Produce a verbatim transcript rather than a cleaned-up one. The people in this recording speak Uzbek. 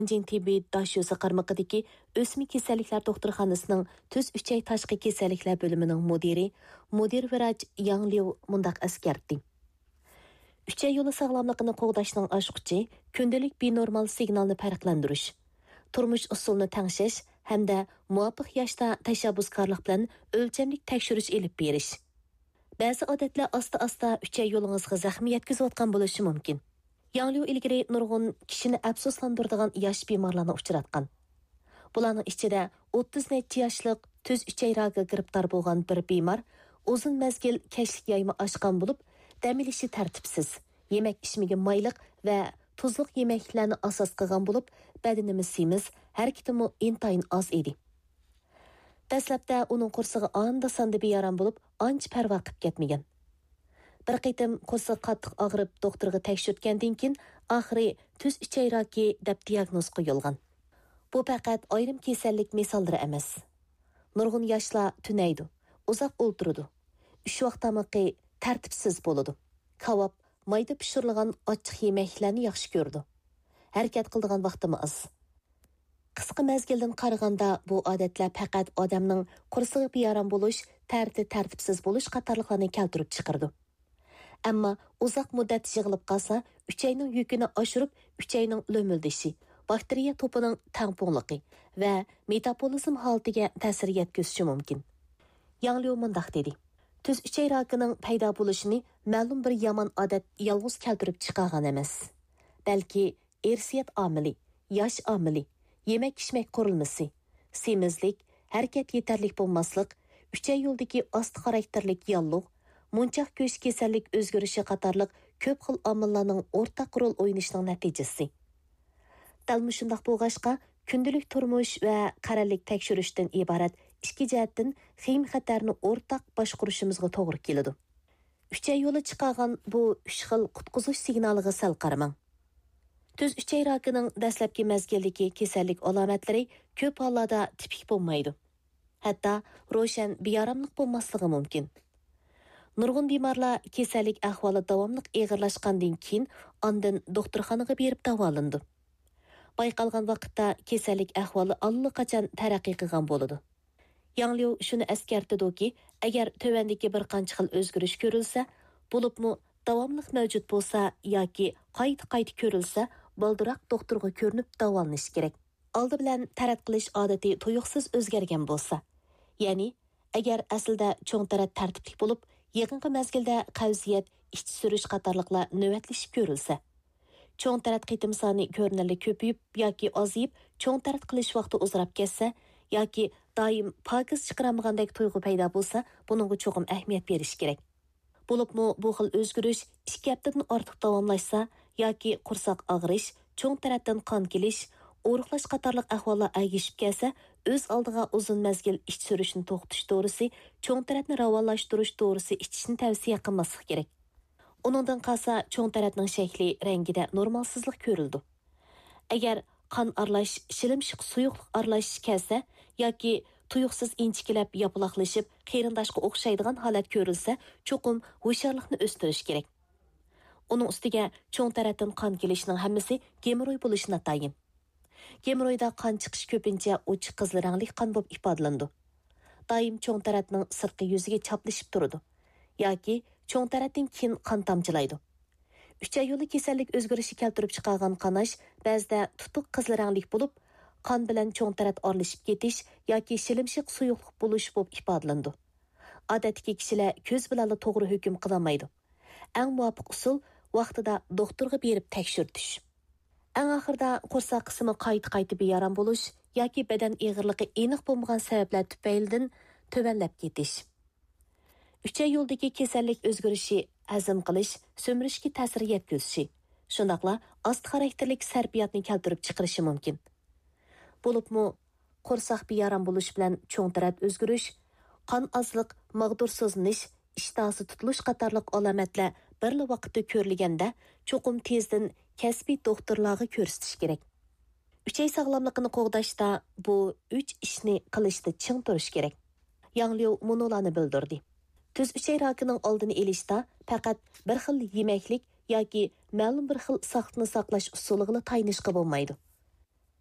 Jing tibbiy Dashyo'si qarmaqidagi O'smik kasalliklar doktorxonasining tuz uchay tashqi kasalliklar bo'limining mudiri, mudir vrach Yang Liu mundaq askartdi. Uchay yo'li sog'lomligini qo'g'dashning oshquchi kundalik binormal signalni farqlantirish, turmush usulini tangshish hamda muvofiq yoshda tashabbuskorlik bilan o'lchamlik tekshirish elib berish. Ba'zi odatlar asta-asta uchay yo'lingizga zaxm yetkazayotgan bo'lishi mumkin. Yang Liu ilgari nurg'un kishini afsuslantiradigan yosh bemorlarni uchratgan. Bularning ichida o'ttiz necha yoshlik tuz uchay ragiga giribdor bo'lgan bir bemor uzun mezgil kashlik yayma oshgan bo'lib, dam olishi tartibsiz, yemak ichmagan mayliq va tuzliq yemeklarni asos qilgan bo'lib, badanimiz semiz, harakatimi intayin oz edi. Dastlabda uning qursig'i anda sanda beyaram bo'lib, ancha parvo qilib ketmagan. Bir qitim qursi qattiq og'rib doktorga tekshirtgandan keyin oxiri tuz uchay raki deb diagnoz qo'yilgan. Bu faqat ayrim kasallik misollari emas. Nurg'un yoshlar tunaydi, uzoq o'ltiradi. Uch vaqt tamoqi tartibsiz bo'ladi. Kavob, mayda pishirilgan ochiq yemeklarni yaxshi ko'rdi. Harakat qiladigan vaqtimi az. Qisqa mezgildan qaraganda bu odatlar faqat odamning qursig'i beyaram bo'lish, tarti tartibsiz bo'lish qatorliqlarni keltirib chiqardi. Ammo uzoq muddat yig'ilib qolsa, uchayning yukini oshirib, uchayning lo'mildishi, bakteriya to'pining tangpongligi va metabolizm holatiga ta'sir yetkazishi mumkin. Yang Liu mundaq dedi: Tuz uchay rakining paydo bo'lishini ma'lum bir yomon odat yolg'iz keltirib chiqargan emas, balki ersiyat omili, yosh omili, yemak-ichmak qurilmasi, semizlik, harakat yetarlik bo'lmaslik, uchay yo'ldagi osti xarakterlik yolliq, munchoq go'sht kasallik o'zgarishi qatorliq ko'p xil omillarning o'rtaq rol o'ynashining natijasi. Dalmi shundoq bo'lg'ashqa, kundalik turmush va qarorlik tekshirishdan iborat ikki jihatdan xim xatarni o'rtaq boshqarishimizga to'g'ri keladi. Uchay yo'li chiqargan bu uch xil qutqizish signaliga sal qaramang. Tuz uchay rakining dastlabki mezgildagi kasallik alomatlari ko'p hollarda tipik bo'lmaydi. Hatto ro'shan beyaramlik bo'lmasligi mumkin. Nurg'un bemorlar kasallik ahvoli davomli og'irlashgandan keyin ondan doktorxonaga berib davolandi. Bayqalgan vaqtda kasallik ahvoli allaqachon taraqqiy qilgan bo'ladi. Yang Liu shuni eskartdiki, agar tövandagi bir qancha xil o'zgarish ko'rilsa, bo'libmi davomli mavjud bo'lsa yoki qayta-qayta ko'rilsa, boldiroq doktorga ko'rinib davolanish kerak. Oldi bilan tarat qilish odati tuyuqsiz o'zgargan bo'lsa, ya'ni agar aslida cho'ng tarat tartibli bo'lib, yaqinqi mezgilda qavziyat, ichki surish qatorliqlar navbatlashib ko'rilsa, cho'ng tarat qitim soni ko'rinarli ko'payib yoki ozayib, cho'ng tarat qilish vaqti uzrab ketsa yoki doim pokiz chiqaramagandek tuyg'u paydo bo'lsa, buningga cho'qim ahamiyat berish kerak. Bo'libmi bu xil o'zgarish ikki haftadan ortiq davomlashsa yoki qursoq og'rish, cho'ng taratdan qon kelish, o'riqlash qatorliq ahvollar aygishib kelsa, o'z oldiga uzun mezgil ich surishni to'xtatish to'g'risi, cho'ng taratni ravonlashtirish to'g'risi ichishni tavsiya qilmaslik kerak. Uningdan qolsa, cho'ng taratning shakli, rangida normalsizlik ko'rildi. Agar qon aralash, shilimshiq suyuqlik aralash kelsa yoki tuyuqsiz inchikilab yopiloqlashib, qarindashga o'xshaydigan holat ko'rilsa, cho'qim hushyorlikni o'stirish kerak. Uning ustiga cho'ng taratdan qon kelishining hammasi gemoroy bo'lishini atayin. Gemoroyda qon chiqish ko'pincha ochiq qizil rangli qon bo'lib ifodalandi. Doim cho'ng taratning sirtqi yuziga chaplashib turadi yoki cho'ng taratdan keyin qon tomchilaydi. Uchay yo'li kasallik o'zgarishi keltirib chiqargan qanash ba'zida tutuq qizil rangli bo'lib, qon bilan cho'ng tarat oralashib ketish yoki shilimshiq suyuqlik bo'lish bo'lib ifodalandi. Odatdagi kishilar ko'z bilan to'g'ri hukm qilolmaydi. Eng muvofiq usul vaqtida doktorga berib tekshirtish. Eng oxirida qursoq qismi qayta-qayta beyaram bo'lish yoki badan og'irligi aniq bo'lmagan sabablar tufaylidan tovanlab ketish. Uchay yo'ldagi kasallik o'zgarishi hazm qilish, so'mirishga ta'sir yetkazishi, shundaqla ost xarakterlik sarfiyotni keltirib chiqarishi mumkin. Bo'libmi qursoq beyaram bo'lish bilan cho'ng tarat o'zgarish, qon ozliq, mag'dursizlanish, ishtosi tutilish qatorliq alomatlar bir vaqtda ko'rilganda cho'qim tezdan kasbiy doktorlarga ko'rsatish kerak. Uchay sog'lomligini qo'g'dashda bu uch ishni qilishda ching turish kerak. Yang Liu monolarni bildirdi. Tuz uchay rakining oldini olishda faqat bir xil yemaklik yoki ma'lum bir xil saqliqni saqlash usuliga tayinishga bo'lmaydi.